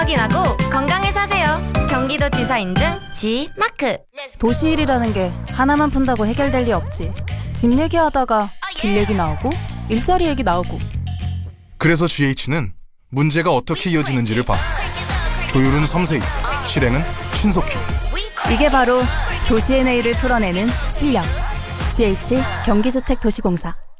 확인하고 건강을 사세요. 경기도지사 인증 G마크. 도시일이라는 게 하나만 푼다고 해결될 리 없지. 집 얘기하다가 길 얘기 나오고 일자리 얘기 나오고. 그래서 GH는 문제가 어떻게 이어지는지를 봐. 조율은 섬세히, 실행은 신속히. 이게 바로 도시의 내일을 풀어내는 실력. GH 경기주택도시공사.